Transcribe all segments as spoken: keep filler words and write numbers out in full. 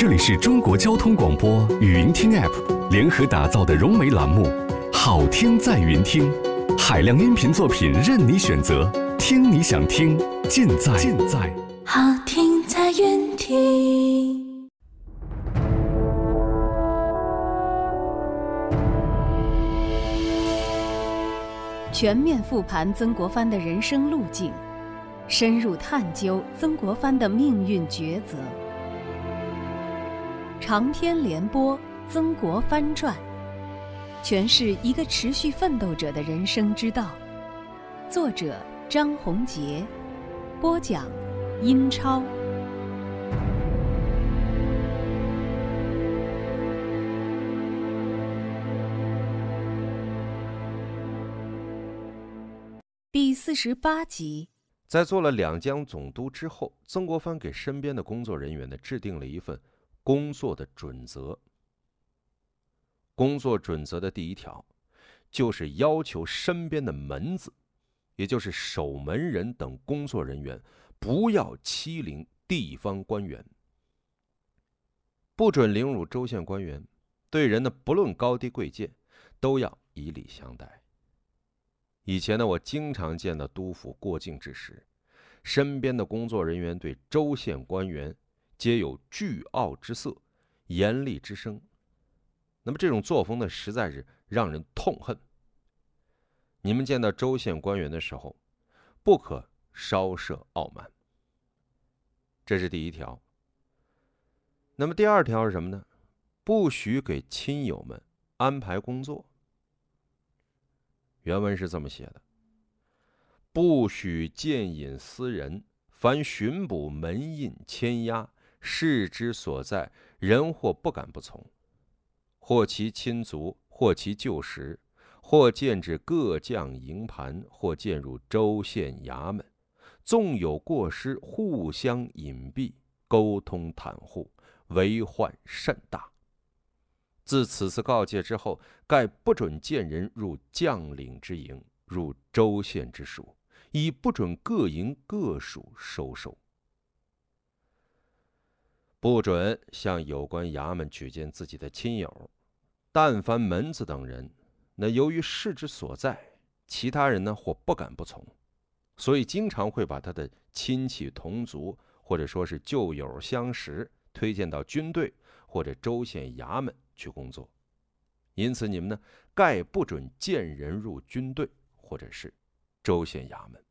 这里是中国交通广播语音听 App 联合打造的融媒栏目，好听在云听，海量音频作品任你选择，听你想听，尽在尽在好听在云听。 全面复盘曾国藩的人生路径，深入探究曾国藩的命运抉择。长篇连播《曾国藩传》，诠释一个持续奋斗者的人生之道。作者张宏杰，播讲殷超。第四十八集。 在做了两江总督之后，曾国藩给身边的工作人员呢制定了一份工作的准则。工作准则的第一条，就是要求身边的门子，也就是守门人等工作人员，不要欺凌地方官员，不准凌辱州县官员，对人呢不论高低贵贱，都要以礼相待。以前呢，我经常见到督府过境之时，身边的工作人员对州县官员皆有倨傲之色，严厉之声。那么这种作风呢，实在是让人痛恨。你们见到州县官员的时候，不可稍涉傲慢。这是第一条。那么第二条是什么呢？不许给亲友们安排工作。原文是这么写的：不许见引私人，凡巡捕门印牵押，事之所在，人或不敢不从，或其亲族，或其旧识，或见至各将营盘，或见入州县衙门，纵有过失，互相隐蔽，沟通袒护，为患甚大。自此次告诫之后，盖不准见人入将领之营，入州县之属，以不准各营各属收受。不准向有关衙门举荐自己的亲友，但凡门子等人，那由于事之所在，其他人呢或不敢不从，所以经常会把他的亲戚同族或者说是旧友相识推荐到军队或者州县衙门去工作。因此你们呢，概不准见人入军队或者是州县衙门。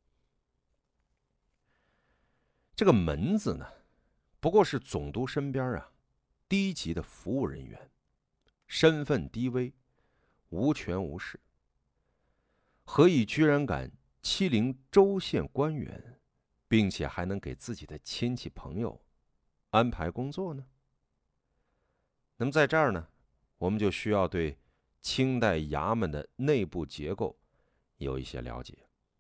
这个门子呢，不过是总督身边啊低级的服务人员，身份低微，无权无势，何以居然敢欺凌州县官员，并且还能给自己的亲戚朋友安排工作呢？那么在这儿呢，我们就需要对清代衙门的内部结构有一些了解。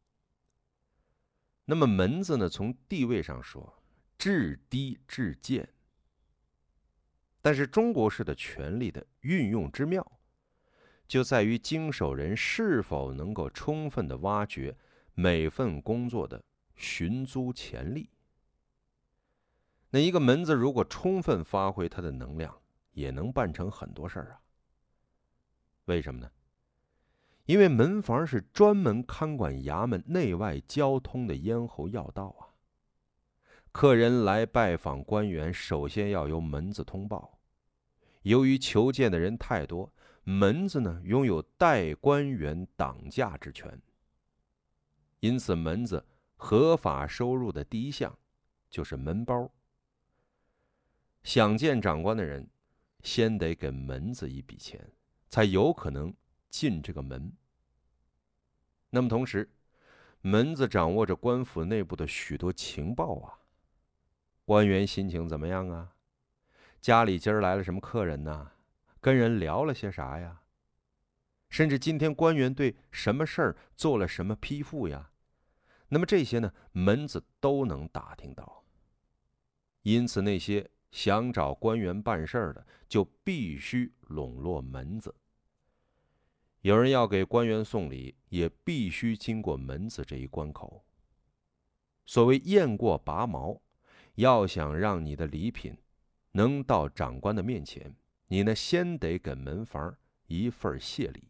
那么门子呢，从地位上说，至低至贱，但是中国式的权力的运用之妙，就在于经手人是否能够充分的挖掘每份工作的寻租潜力。那一个门子如果充分发挥它的能量，也能办成很多事儿啊。为什么呢？因为门房是专门看管衙门内外交通的咽喉要道啊。客人来拜访官员，首先要由门子通报。由于求见的人太多，门子呢拥有代官员挡驾之权。因此门子合法收入的第一项就是门包。想见长官的人，先得给门子一笔钱，才有可能进这个门。那么同时，门子掌握着官府内部的许多情报啊。官员心情怎么样啊？家里今儿来了什么客人呢？跟人聊了些啥呀？甚至今天官员对什么事儿做了什么批复呀？那么这些呢，门子都能打听到。因此那些想找官员办事儿的，就必须笼络门子。有人要给官员送礼，也必须经过门子这一关口。所谓雁过拔毛，要想让你的礼品能到长官的面前，你呢先得给门房一份谢礼。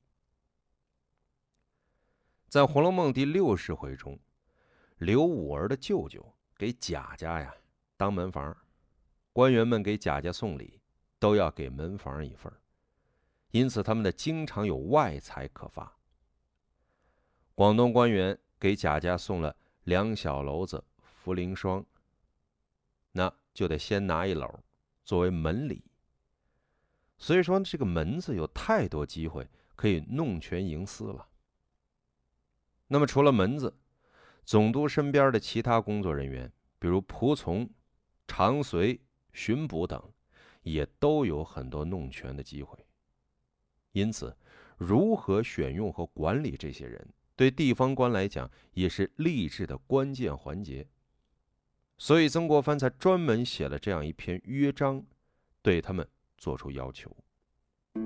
在《红楼梦》第六十回中，刘五儿的舅舅给贾家呀当门房，官员们给贾家送礼都要给门房一份，因此他们的经常有外财可发。广东官员给贾家送了两小篓子茯苓霜，那就得先拿一篓作为门礼。所以说这个门字有太多机会可以弄权营私了。那么除了门子，总督身边的其他工作人员，比如仆从、常随、巡捕等，也都有很多弄权的机会。因此，如何选用和管理这些人，对地方官来讲也是吏治的关键环节。所以曾国藩才专门写了这样一篇约章，对他们做出要求。